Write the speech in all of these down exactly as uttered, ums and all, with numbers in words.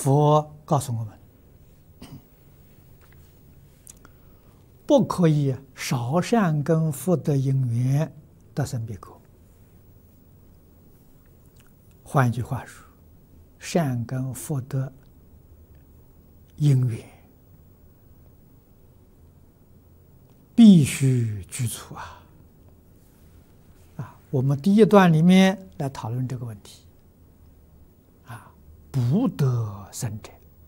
佛告诉我们，不可以少善根福德因缘得生彼国。换句话说，善根福德因缘必须具足啊！啊，我们第一段里面来讨论这个问题啊，不得生者，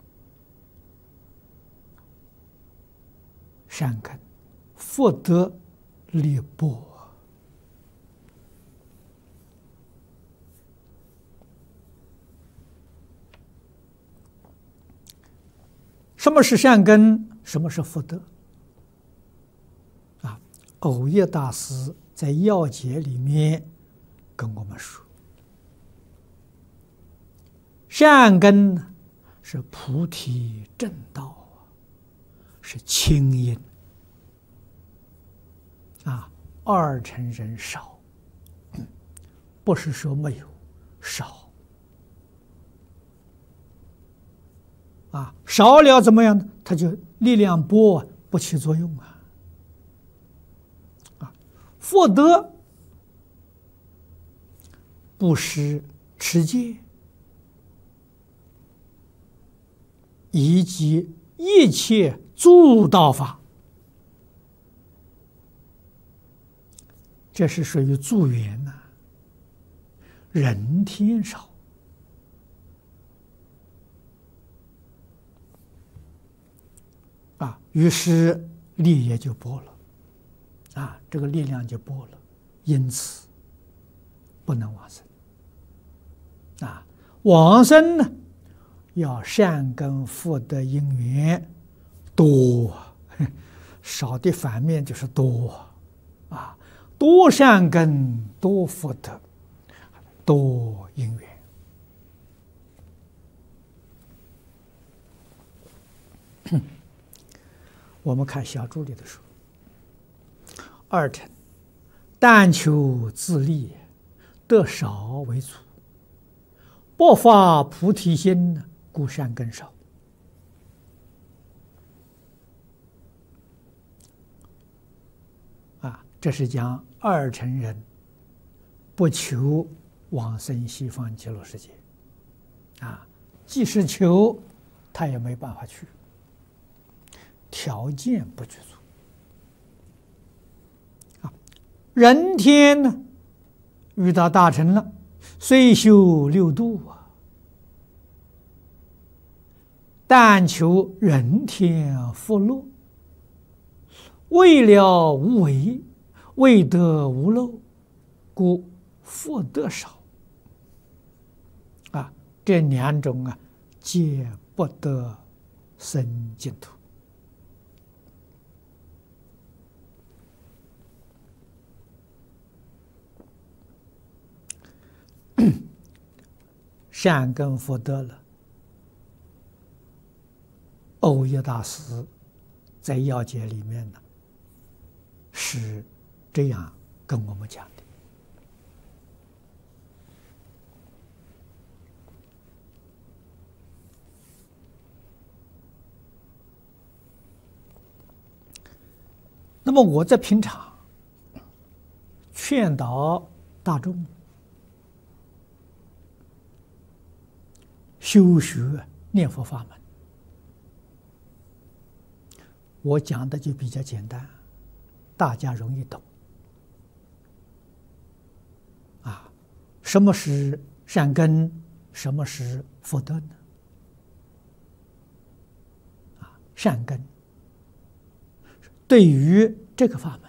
善根福德立波。什么是善根？什么是福德？啊，藕益大师在要解里面跟我们说，善根是菩提正道，是清因啊，二乘人少，不是说没有，少。啊，少了怎么样呢？它就力量波不起作用啊！啊，福德布施、持戒以及一切诸道法，这是属于助缘呐，人天少。啊，于是力也就薄了，啊，这个力量就薄了，因此不能往生。啊，往生呢，要善根福德因缘多，少的反面就是多，啊，多善根多福德多因缘。我们看小注里的说，二乘但求自利，得少为主，不发菩提心，故善根少。啊，这是讲二乘人不求往生西方极乐世界，啊，即使求，他也没办法去。条件不具足啊，人天呢遇到大乘了，虽修六度啊，但求人天福乐，为了无为，为得无漏，故福德少啊，这两种啊，皆不得生净土。善根福德了，藕益大师在要解里面呢，是这样跟我们讲的。那么我在平常劝导大众修学念佛法门，我讲的就比较简单，大家容易懂。啊，什么是善根？什么是福德呢？啊，善根对于这个法门，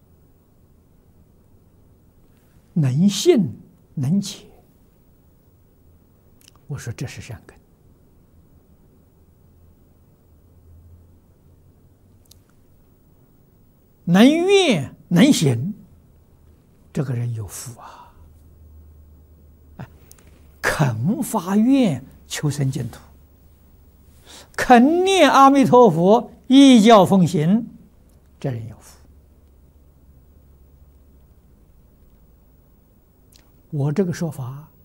能信能解。我说这是善根，能愿能行，这个人有福啊！哎，肯发愿求生净土，肯念阿弥陀佛，依教奉行，这人有福。我这个说法